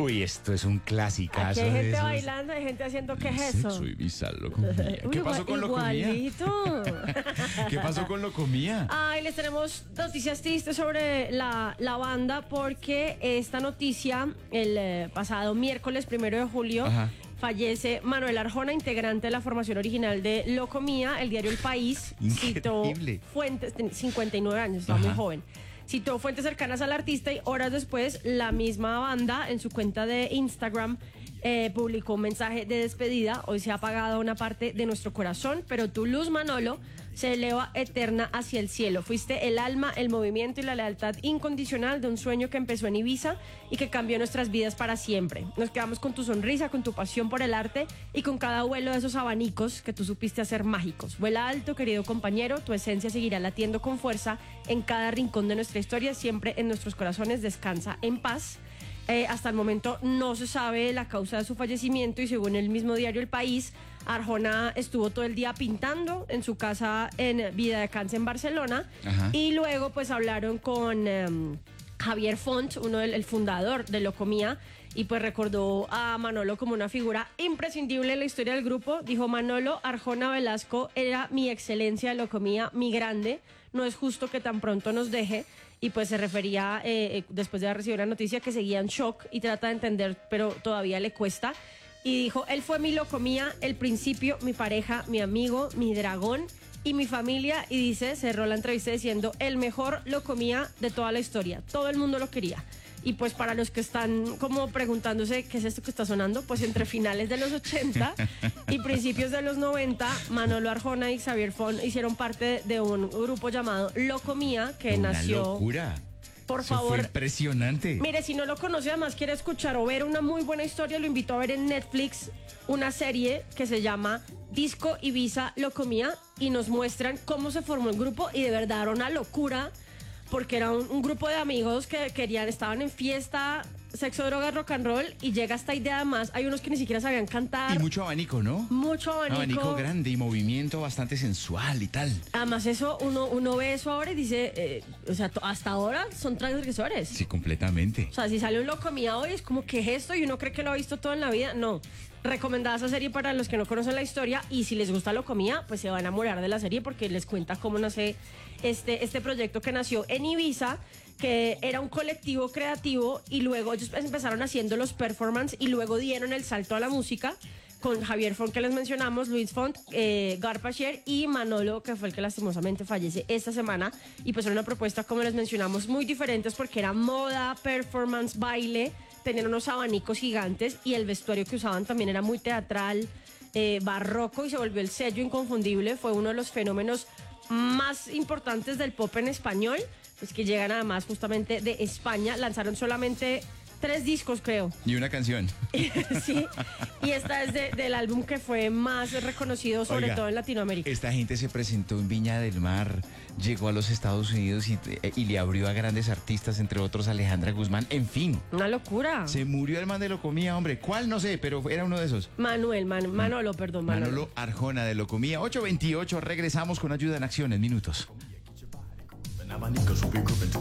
Uy, esto es un clasicazo. Aquí hay de gente esos. bailando, hay gente haciendo, ¿qué es eso? Sexo Ibiza, Locomía. ¿Qué Uy, pasó con Locomía? igualito. ¿Qué pasó con Locomía? Ay, les tenemos noticias tristes sobre la banda porque esta noticia, el pasado miércoles 1 de julio, Ajá. fallece Manuel Arjona, integrante de la formación original de Locomía. El diario El País citó Increíble. fuentes, 59 años, estaba muy Ajá. joven. Citó fuentes cercanas al artista y horas después la misma banda en su cuenta de Instagram publicó un mensaje de despedida. Hoy se ha apagado una parte de nuestro corazón, pero tu luz, Manolo, se eleva eterna hacia el cielo. Fuiste el alma, el movimiento y la lealtad incondicional de un sueño que empezó en Ibiza y que cambió nuestras vidas para siempre. Nos quedamos con tu sonrisa, con tu pasión por el arte y con cada vuelo de esos abanicos que tú supiste hacer mágicos. Vuela alto, querido compañero, tu esencia seguirá latiendo con fuerza en cada rincón de nuestra historia, siempre en nuestros corazones. Descansa en paz. Hasta el momento no se sabe la causa de su fallecimiento y según el mismo diario El País, Arjona estuvo todo el día pintando en su casa en Viladecans en Barcelona. Ajá. Y luego pues hablaron con Javier Font, el fundador de Locomía, y pues recordó a Manolo como una figura imprescindible en la historia del grupo. Dijo: Manolo Arjona Velasco era mi excelencia de Locomía, mi grande. No es justo que tan pronto nos deje. Y pues se refería, después de recibir la noticia, que seguía en shock y trata de entender, pero todavía le cuesta. Y dijo: él fue mi Locomía, el principio, mi pareja, mi amigo, mi dragón y mi familia. Y dice, cerró la entrevista diciendo: el mejor Locomía de toda la historia. Todo el mundo lo quería. Y pues para los que están como preguntándose qué es esto que está sonando, pues entre finales de los 80 y principios de los 90, Manolo Arjona y Xavier Font hicieron parte de un grupo llamado Locomía, que Una nació... locura. Por Eso favor. fue impresionante. Mire, si no lo conoce, además quiere escuchar o ver una muy buena historia, lo invito a ver en Netflix una serie que se llama Disco Ibiza Locomía y nos muestran cómo se formó el grupo y de verdad era una locura porque era un grupo de amigos que estaban en fiesta, sexo, drogas, rock and roll y llega esta idea. Además, hay unos que ni siquiera sabían cantar. Y mucho abanico, ¿no? Mucho abanico. Abanico grande y movimiento bastante sensual y tal. Además, eso uno ve eso ahora y dice, o sea, hasta ahora son transgresores. Sí, completamente. O sea, si sale un Locomía hoy es como, ¿qué es esto? Y uno cree que lo ha visto todo en la vida. No. Recomendada esa serie para los que no conocen la historia y si les gusta Locomía, pues se van a enamorar de la serie porque les cuenta cómo nace este proyecto que nació en Ibiza, que era un colectivo creativo y luego ellos empezaron haciendo los performances y luego dieron el salto a la música con Javier Font, que les mencionamos, Luis Font, Garpacher y Manolo, que fue el que lastimosamente fallece esta semana. Y pues era una propuesta, como les mencionamos, muy diferentes porque era moda, performance, baile, tenían unos abanicos gigantes y el vestuario que usaban también era muy teatral, barroco y se volvió el sello inconfundible. Fue uno de los fenómenos más importantes del pop en español, pues que llegan además justamente de España. Lanzaron solamente 3 discos, creo. Y una canción. Sí, y esta es del álbum que fue más reconocido, sobre Oiga, todo en Latinoamérica. Esta gente se presentó en Viña del Mar, llegó a los Estados Unidos y le abrió a grandes artistas, entre otros Alejandra Guzmán. En fin, Una locura. se murió el man de Locomía, hombre. ¿Cuál? No sé, pero era uno de esos. Manolo, perdón, Manolo. Manolo Arjona de Locomía. 8:28, regresamos con Ayuda en Acción en minutos. An abanico, so we grooving to